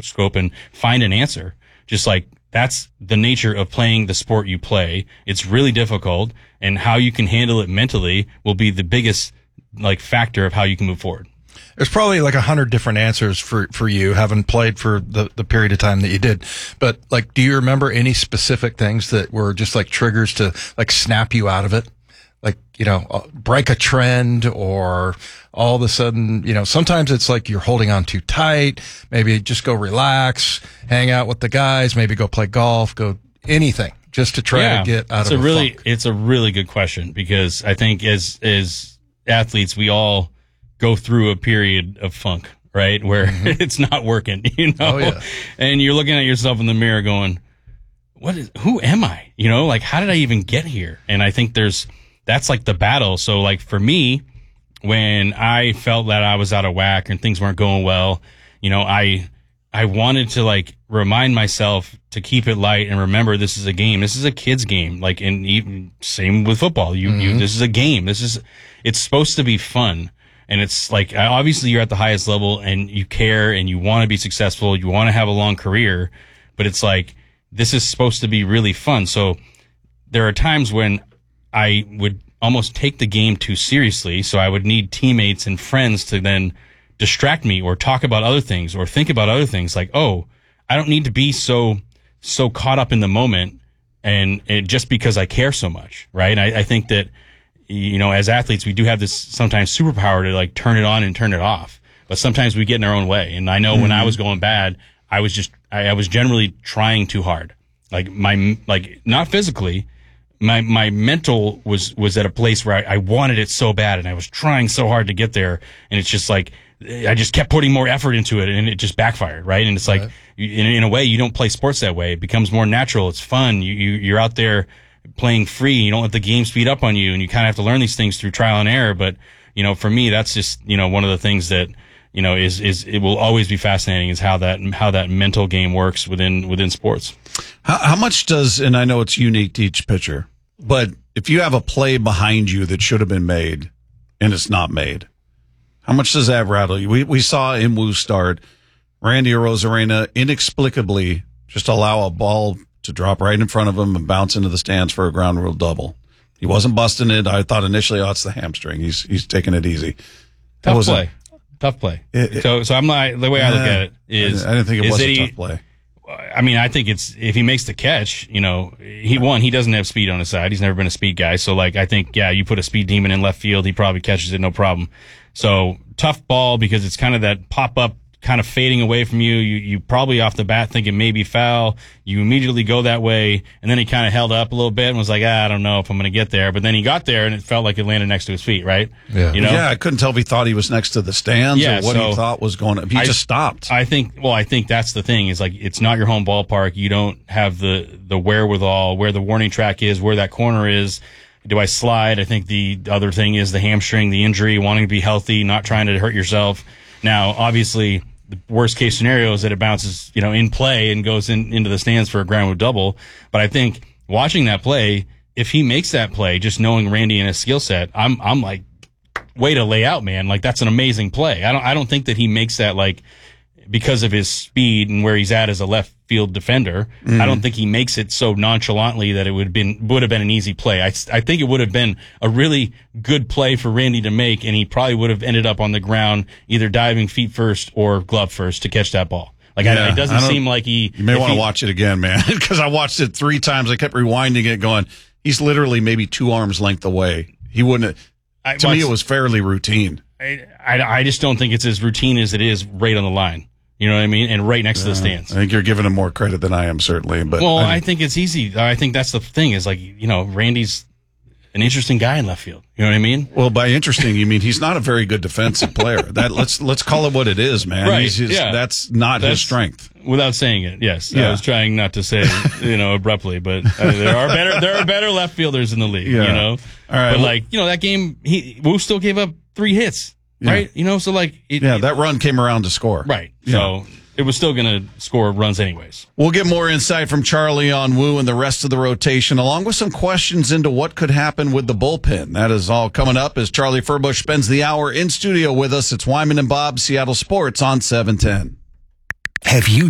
microscope and find an answer. Just like that's the nature of playing the sport you play. It's really difficult, and how you can handle it mentally will be the biggest like factor of how you can move forward. There's probably like 100 different answers for you, having played for the period of time that you did. But like, do you remember any specific things that were just like triggers to like snap you out of it? Like, break a trend, or all of a sudden, sometimes it's like you're holding on too tight. Maybe just go relax, hang out with the guys, maybe go play golf, go anything just to try to get out of a funk. It's a really good question, because I think as athletes, we all go through a period of funk, right? Where it's not working, Oh, yeah. And you're looking at yourself in the mirror going, who am I? Like, how did I even get here? And I think that's like the battle. So like for me, when I felt that I was out of whack and things weren't going well, I wanted to like remind myself to keep it light and remember this is a game. This is a kid's game. Like, and even same with football. This is a game. It's supposed to be fun. And it's like, obviously you're at the highest level and you care and you want to be successful. You want to have a long career, but it's like, this is supposed to be really fun. So there are times when I would almost take the game too seriously. So I would need teammates and friends to then distract me or talk about other things or think about other things. Like, oh, I don't need to be so caught up in the moment and just because I care so much. Right. I think that, as athletes, we do have this sometimes superpower to like turn it on and turn it off, but sometimes we get in our own way. And I know when I was going bad, I was generally trying too hard. Like not physically, my mental was at a place where I wanted it so bad and I was trying so hard to get there. And it's just like, I just kept putting more effort into it and it just backfired. Right. And it's like, in a way, you don't play sports that way. It becomes more natural. It's fun. You're out there playing free. You don't let the game speed up on you, and you kind of have to learn these things through trial and error. But, for me, that's just, one of the things that, is it will always be fascinating is how that mental game works within sports. How much does, and I know it's unique to each pitcher, but if you have a play behind you that should have been made and it's not made, how much does that rattle you? We saw Imwu start, Randy Arozarena inexplicably just allow a ball to drop right in front of him and bounce into the stands for a ground rule double. He wasn't busting it. I thought initially, it's the hamstring. He's taking it easy. Tough play. So I'm not, the way I look at it is, I didn't think it was a tough play. I mean, I think if he makes the catch, he doesn't have speed on his side. He's never been a speed guy. So like, I think, you put a speed demon in left field, he probably catches it, no problem. So tough ball, because it's kind of that pop up, kind of fading away from you. You probably off the bat think it may be foul. You immediately go that way, and then he kind of held up a little bit and was like, I don't know if I'm going to get there. But then he got there, and it felt like it landed next to his feet, right? Yeah. Yeah, I couldn't tell if he thought he was next to the stands or what he thought was going on. He just stopped. I think that's the thing, is like, it's not your home ballpark. You don't have the wherewithal, where the warning track is, where that corner is. Do I slide? I think the other thing is the hamstring, the injury, wanting to be healthy, not trying to hurt yourself. Now, obviously, the worst case scenario is that it bounces, in play and goes into the stands for a ground rule double. But I think watching that play, if he makes that play, just knowing Randy and his skill set, I'm like, way to lay out, man. Like, that's an amazing play. I don't think that he makes that like because of his speed and where he's at as a left field defender. I don't think he makes it so nonchalantly that it would have been an easy play. I think it would have been a really good play for Randy to make, and he probably would have ended up on the ground either diving feet first or glove first to catch that ball. Like, it doesn't seem like he... You may want to watch it again, man, because I watched it 3 times. I kept rewinding it going, he's literally maybe 2 arms length away. He wouldn't... To me, it was fairly routine. I just don't think it's as routine as it is right on the line. You know what I mean? And right next to the stands. I think you're giving him more credit than I am, certainly. But I think it's easy. I think that's the thing is, like, Randy's an interesting guy in left field. You know what I mean? Well, by interesting, you mean he's not a very good defensive player. Let's call it what it is, man. Right. That's not his strength. Without saying it, yes. Yeah. I was trying not to say, abruptly, but there are better left fielders in the league, All right. But that game, Wu still gave up 3 hits. Right? So like... that run came around to score. Right. So it was still going to score runs anyways. We'll get more insight from Charlie on Wu and the rest of the rotation, along with some questions into what could happen with the bullpen. That is all coming up as Charlie Furbush spends the hour in studio with us. It's Wyman and Bob, Seattle Sports on 710. Have you